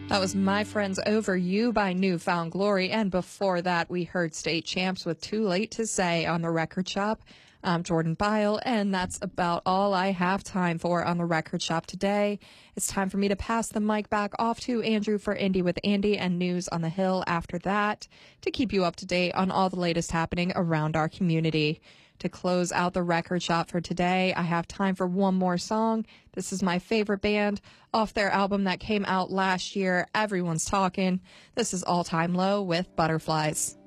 That was My Friends Over You by New Found Glory. And before that, we heard State Champs with Too Late to Say on the Record Shop. I'm Jordan Byle, and that's about all I have time for on the Record Shop today. It's time for me to pass the mic back off to Andrew for Indie with Andy and News on the Hill after that to keep you up to date on all the latest happening around our community. To close out the Record Shop for today, I have time for one more song. This is my favorite band off their album that came out last year, Everyone's Talking. This is All Time Low with Butterflies.